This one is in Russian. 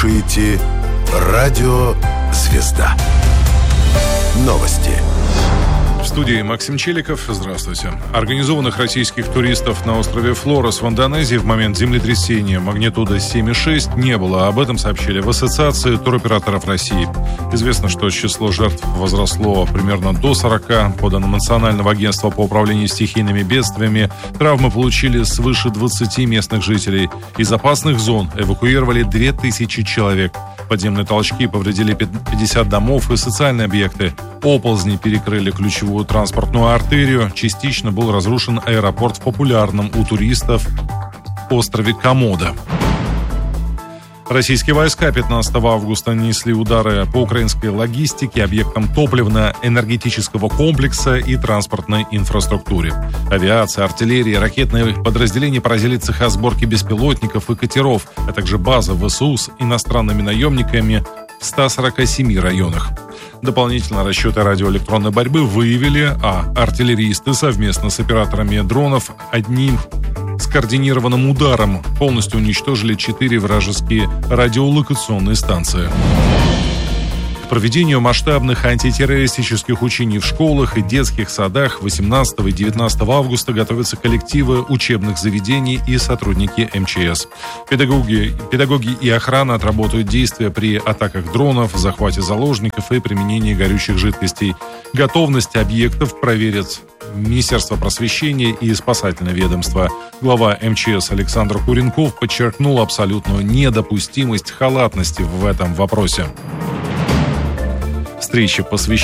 слушаете «Радио Звезда». Новости. В студии Максим Челиков. Здравствуйте. Организованных российских туристов на острове Флорес в Индонезии в момент землетрясения магнитудой 7,6 не было. Об этом сообщили в Ассоциации туроператоров России. Известно, что число жертв возросло примерно до 40. По данным Национального агентства по управлению стихийными бедствиями, травмы получили свыше 20 местных жителей. Из опасных зон эвакуировали 2000 человек. Подземные толчки повредили 50 домов и социальные объекты. Оползни перекрыли ключевую транспортную артерию. Частично был разрушен аэропорт в популярном у туристов острове Комодо. Российские войска 15 августа нанесли удары по украинской логистике, объектам топливно-энергетического комплекса и транспортной инфраструктуре. Авиация, артиллерия, ракетные подразделения поразили цеха сборки беспилотников и катеров, а также базы ВСУ с иностранными наемниками в 147 районах. Дополнительно расчеты радиоэлектронной борьбы выявили, артиллеристы совместно с операторами дронов одним скоординированным ударом полностью уничтожили 4 вражеские радиолокационные станции. К проведению масштабных антитеррористических учений в школах и детских садах 18 и 19 августа готовятся коллективы учебных заведений и сотрудники МЧС. Педагоги и охрана отработают действия при атаках дронов, захвате заложников и применении горючих жидкостей. Готовность объектов проверят Министерство просвещения и спасательное ведомство. Глава МЧС Александр Куренков подчеркнул абсолютную недопустимость халатности в этом вопросе. Встреча, посвященная